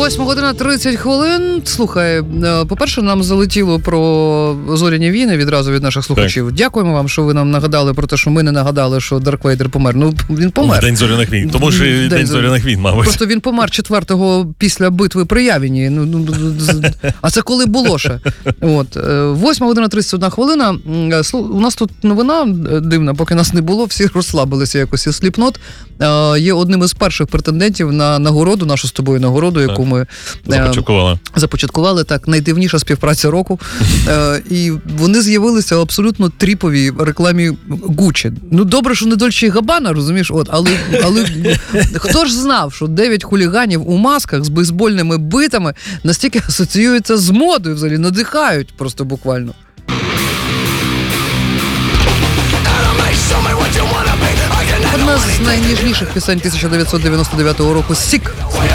8:30. Слухай, по-перше, нам залетіло про зоряні війни відразу від наших слухачів. Так. Дякуємо вам, що ви нам нагадали про те, що ми не нагадали, що Дарт Вейдер помер. Ну, він помер. В День зоряних війн. Тому що День зоряних війн, мабуть. Просто він помер 4-го після битви при Явіні. А це коли було ще? От. 8:31. У нас тут новина дивна, поки нас не було, всі розслабилися якось. І Slipknot є одним із перших претендентів на нагороду, нашу з тобою нагороду, яку ми започаткували. Так, найдивніша співпраця року. І вони з'явилися в абсолютно тріповій рекламі Gucci. Ну, добре, що не Dolce & Gabbana, розумієш? От, але хто ж знав, що 9 хуліганів у масках з бейсбольними битами настільки асоціюються з модою, взагалі, надихають просто буквально. Одна з найніжніших пісень 1999 року «Sick».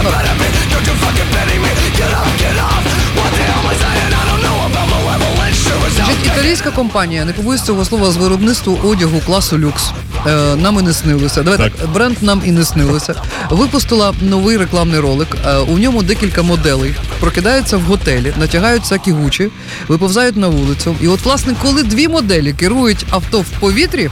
Італійська компанія, не побоюсь цього слова, з виробництва одягу класу люкс. Нам і не снилося. Давай так, бренд нам і не снилося. Випустила новий рекламний ролик. У ньому декілька моделей прокидаються в готелі, натягають всякі Гучі, виповзають на вулицю. І от, власне, коли дві моделі керують авто в повітрі,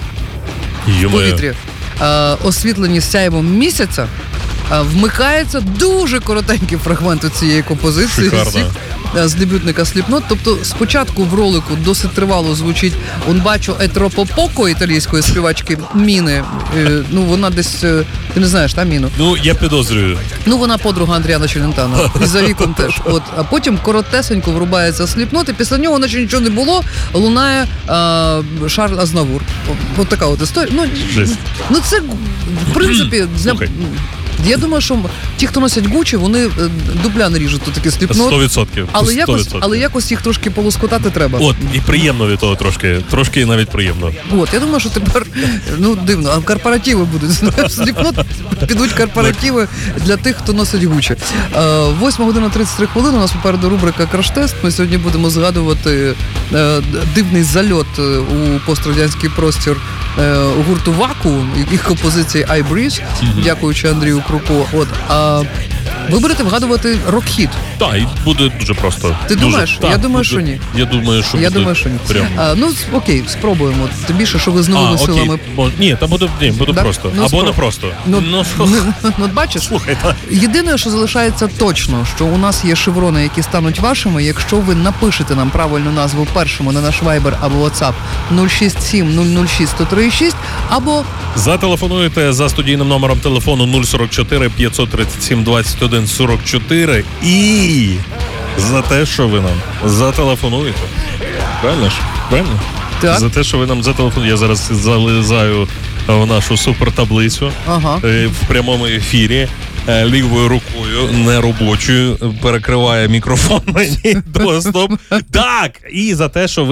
освітлені сяйвом місяця, вмикається дуже коротенький фрагмент цієї композиції з дебютника Slipknot. Тобто спочатку в ролику досить тривало звучить «Un bacio e troppo poco» італійської співачки Міни. Ну, вона десь, ти не знаєш, та Міну? Ну, я підозрюю. Ну, вона подруга Андріана Челентано. І за віком теж. От. А потім коротесенько врубається Slipknot, і після нього, наче нічого не було, лунає Шарль Азнавур. От така от історія. Ну, це, в принципі, я думаю, що ті, хто носять Гучі, вони дупля не ріжуть, то таки Slipknot. 100%. Але якось їх трошки полоскотати треба. От, і приємно від того трошки навіть приємно. От, я думаю, що тепер, ну, дивно, а корпоративи будуть. Slipknot підуть корпоративи для тих, хто носить Гучі. 8:33. У нас попереду рубрика «Краш-тест». Ми сьогодні будемо згадувати дивний зальот у пострадянський простір гурту «Вакуум», їх композиції «I Breathe», дякуючи Андрію Круку. От, ви будете вгадувати рок-хіт. Так, і буде дуже просто. Ти думаєш? Я думаю, що ні. Я думаю, що ні. Ну, окей, спробуємо. Тим більше, що ви з новими силами. Ні, та буде просто. Або не просто. Ну, бачиш? Слухай, єдине, що залишається точно, що у нас є шеврони, які стануть вашими, якщо ви напишете нам правильну назву першому на наш Viber або WhatsApp 067 006 1036, або зателефонуєте за студійним номером телефону 044 537 21 44 і за те, що ви нам зателефонуєте. Правильно ж? Правильно? Так. За те, що ви нам зателефонуєте. Я зараз зализаю в нашу супертаблицю в прямому ефірі. Лівою рукою, неробочою, перекриває мікрофон мені доступ. Так! І за те, що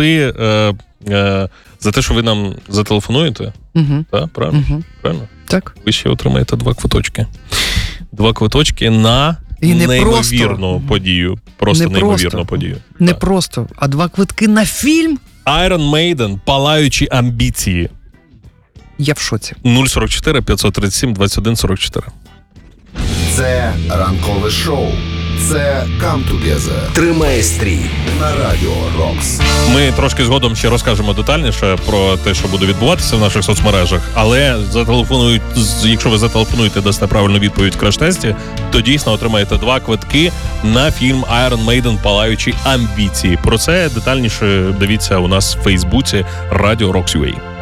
ви нам зателефонуєте. Так, правильно? Правильно? Так. Ви ще отримаєте 2 квиточки. 2 квиточки на неймовірну подію. Просто неймовірну подію. Не просто, а 2 квитки на фільм? Iron Maiden «Палаючі амбіції». Я в шоці. 044 537 21 44. Це ранкове шоу. Це Come Together. Тримай стрій на Радіо Рокс. Ми трошки згодом ще розкажемо детальніше про те, що буде відбуватися в наших соцмережах, але якщо ви зателефонуєте, дасте правильну відповідь в краш-тесті, то дійсно отримаєте 2 квитки на фільм Iron Maiden «Палаючі амбіції». Про це детальніше дивіться у нас в Фейсбуці Радіо Рокс.ua.